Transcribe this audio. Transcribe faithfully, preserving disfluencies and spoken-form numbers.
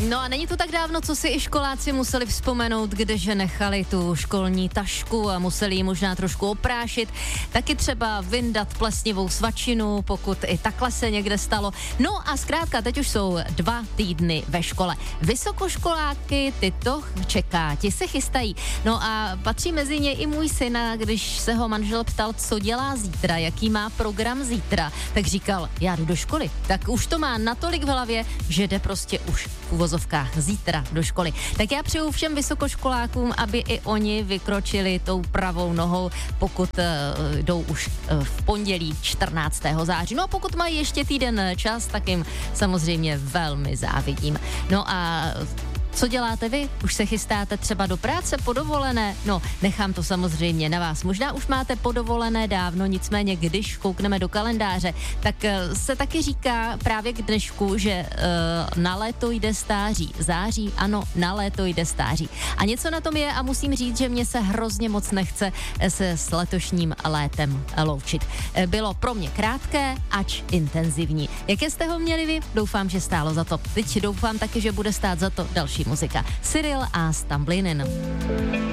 No a není to tak dávno, co si i školáci museli vzpomenout, kdeže nechali tu školní tašku a museli ji možná trošku oprášit, taky třeba vyndat plesnivou svačinu, pokud i takhle se někde stalo. No a zkrátka, teď už jsou dva týdny ve škole. Vysokoškoláky, ty to čeká, ti se chystají. No a patří mezi ně i můj syn, a když se ho manžel ptal, co dělá zítra, jaký má program zítra, tak říkal, já jdu do školy. Tak už to má natolik v hlavě, že jde prostě už v uvozovkách zítra do školy. Tak já přeju všem vysokoškolákům, aby i oni vykročili tou pravou nohou, pokud uh, jdou už uh, v pondělí čtrnáctého září. No a pokud mají ještě týden čas, tak jim samozřejmě velmi závidím. No a co děláte vy? Už se chystáte třeba do práce po dovolené? No, nechám to samozřejmě na vás. Možná už máte podovolené dávno, nicméně když koukneme do kalendáře, tak se taky říká právě k dnešku, že uh, na léto jde stáří. Září, ano, na léto jde stáří. A něco na tom je a musím říct, že mě se hrozně moc nechce se s letošním létem loučit. Bylo pro mě krátké, ač intenzivní. Jaké jste ho měli vy? Doufám, že stálo za to. Teď doufám taky, že bude stát za to další muzika. Cyril a Stumblin' In.